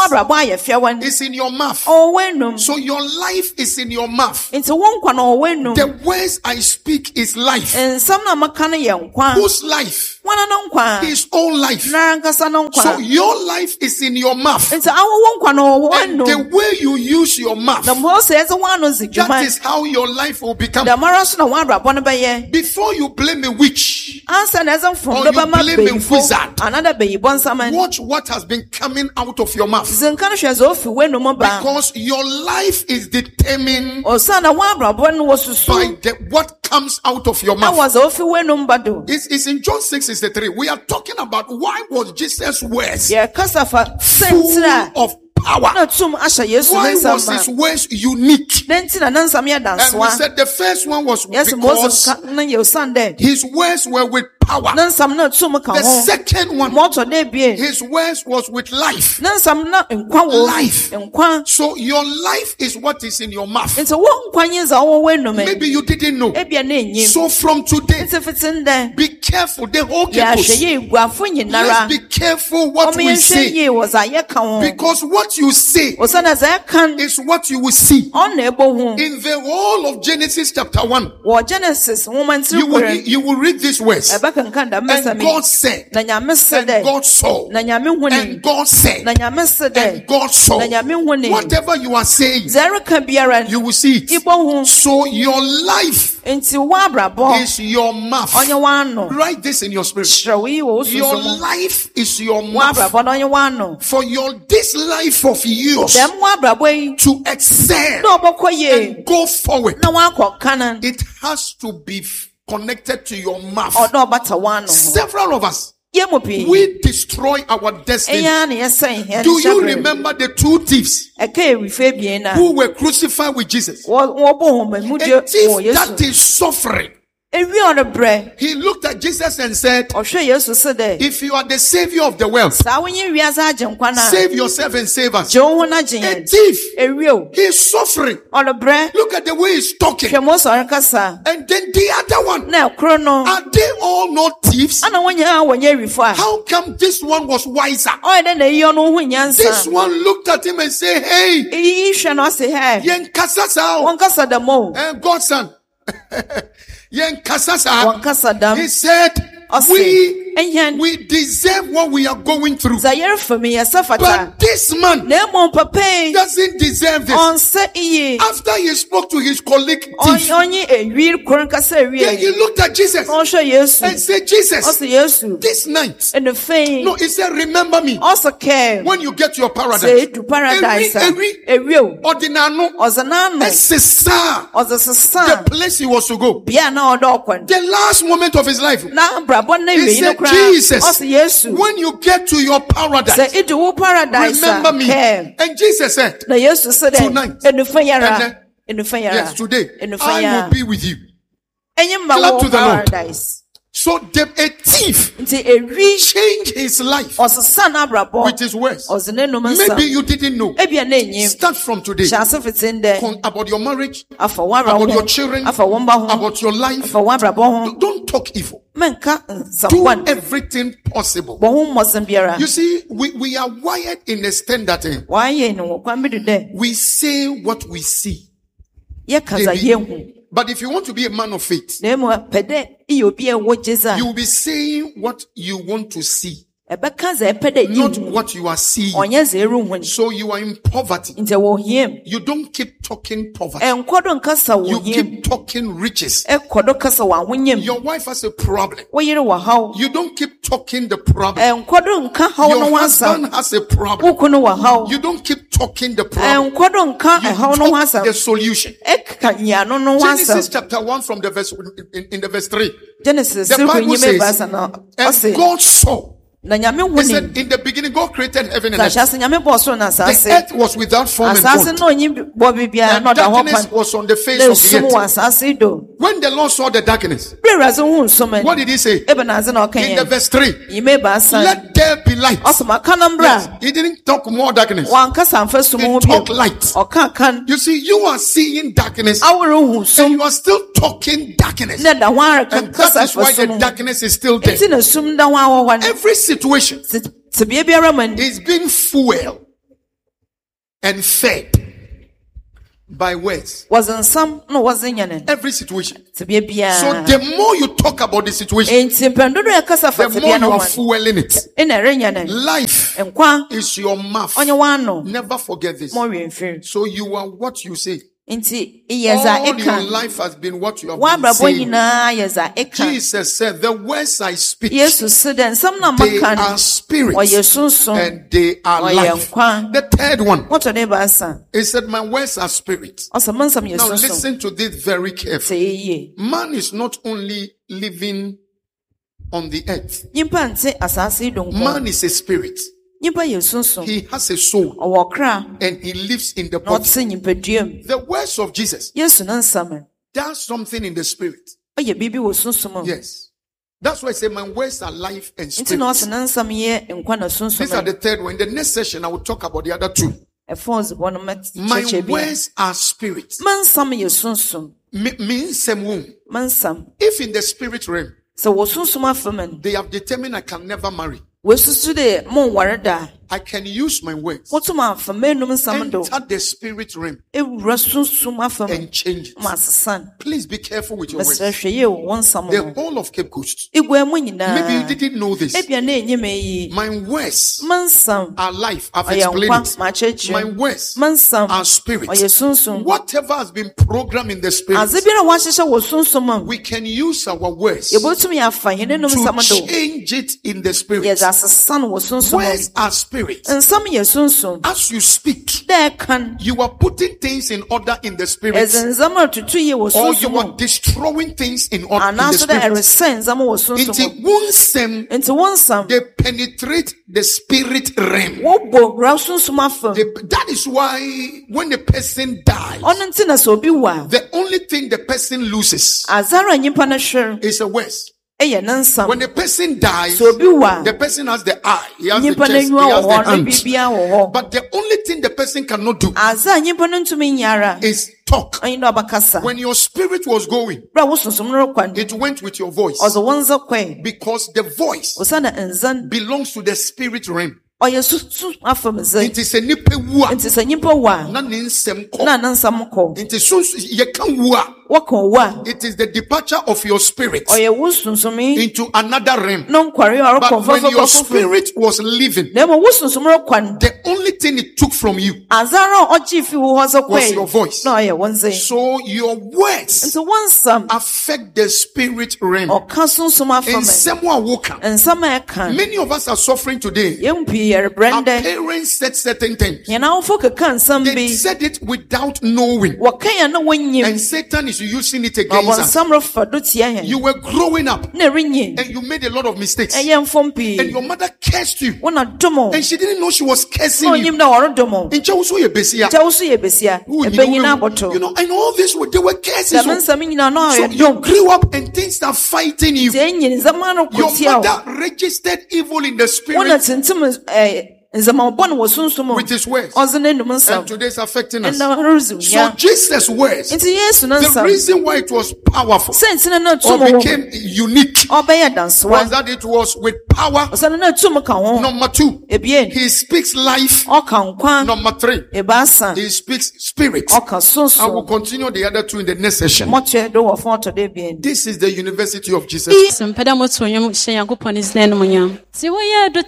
is in your mouth. So your life is in your mouth. The words I speak is life. Whose life? His own life. So your life is in your mouth. And the way you use your mouth, that is how your life will become. Before you blame a witch or you blame a wizard, watch what has been coming out of your mouth. Because your life is determined by what comes out of your mouth. It's in John 6:63. We are talking about why was Jesus' words full of power. Why was his words unique? And we said the first one was because his words were with power. The second one, his words was with life. Life. So your life is what is in your mouth. Maybe you didn't know. So from today, be careful. The whole campus, let's be careful what we say. Because what you say is what you will see. In the whole of Genesis chapter 1, you will read these words. And God said, and God saw, and God said, and God saw. Whatever you are saying, you will see it. So your life is your mouth. Write this in your spirit. Your life is your mouth. For this life of yours to excel and go forward, it has to be connected to your mouth. Several of us, we destroy our destiny. Do you remember the two thieves who were crucified with Jesus? A thief that is suffering. He looked at Jesus and said, if you are the savior of the world, save yourself and save us. A thief, he's suffering. Look at the way he's talking. And then the other one, are they all not thieves? How come this one was wiser? This one looked at him and said, hey, and Godson. He said, we deserve what we are going through. But this man doesn't deserve this. After he spoke to his colleague thief, then he looked at Jesus and said, Jesus, this night, no, he said, remember me when you get to your paradise. The place he was to go. The last moment of his life, he said, Jesus, when you get to your paradise, remember me. And Jesus said, tonight, yes, today, I will be with you. Clap to the Lord. So a thief changed his life with his words. Maybe you didn't know. Start from today. About your marriage, about your children, about your life. Don't talk evil. Do everything possible. You see, we are wired in a standard. We say what we see. But if you want to be a man of faith, you will be saying what you want to see, not what you are seeing. So you are in poverty. You don't keep talking poverty. You keep talking riches. Your wife has a problem. You don't keep talking the problem. Your husband has a problem. You don't keep talking the problem. You talk the solution. Genesis chapter 1 from the verse in the verse 3. The Bible says, and God saw. He said, in the beginning, God created heaven and earth. The earth was without form and void, and darkness was on the face of the earth. When the Lord saw the darkness, what did he say? In the verse 3, let there be light. Yes, he didn't talk more darkness. He talked light. You see, you are seeing darkness, and you are still talking darkness. And that is why the darkness is still there. Every situation is being fueled and fed by words. Wasn't some, no, wasn't every situation. To be a so the more you talk about the situation, the more you are fueling it. Life is your mouth. Never forget this. So you are what you say. All your life has been what you have been saying. Jesus said, the words I speak, they are spirit and they are life. The third one, he said, my words are spirit. Now listen to this very carefully. Man is not only living on the earth. Man is a spirit. He has a soul and he lives in the body. The words of Jesus does something in the spirit. Yes. That's why I say my words are life and spirit. These are the third one. In the next session, I will talk about the other two. My words are spirit. If in the spirit realm, they have determined I can never marry, I can use my words, enter the spirit realm and change it. Please be careful with your words. The whole of Cape Coast, maybe you didn't know this. My words are life. I've explained it. My words are spirit. Whatever has been programmed in the spirit, we can use our words to change it in the spirit. Words are spirit. As you speak, you are putting things in order in the spirit, or you are destroying things in order in the spirit. They penetrate the spirit realm. That is why when a person dies, the only thing the person loses is a word. When a person dies, the person has the eye, he has the chest, he has the hands. But the only thing the person cannot do is talk. When your spirit was going, it went with your voice, because the voice belongs to the spirit realm. It is a nipewa. It is the departure of your spirit into another realm. But when your spirit was living, the only thing it took from you was your voice. So your words affect the spirit realm. Many of us are suffering today. Our parents said certain things. They said it without knowing. And Satan is using it against us. You were growing up and you made a lot of mistakes. And your mother cursed you. And she didn't know she was cursing you. And all this, they were cursing. So you grew up and things are fighting you. Your mother registered evil in the spirit with his words, and today is affecting us. So Jesus' words, the reason why it was powerful or became unique was that it was with power. Number two, he speaks life. Number three, he speaks spirit. I will continue the other two in the next session. This is the University of Jesus.